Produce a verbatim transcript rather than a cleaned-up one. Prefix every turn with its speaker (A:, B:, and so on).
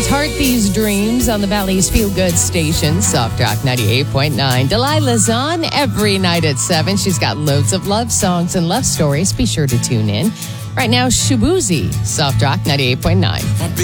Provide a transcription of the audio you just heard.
A: That's Heart These Dreams on the Valley's Feel Good station, Soft Rock ninety-eight point nine. Delilah's on every night at seven. She's got loads of love songs and love stories. Be sure to tune in. Right now, Shabuzi, Soft Rock ninety-eight point nine.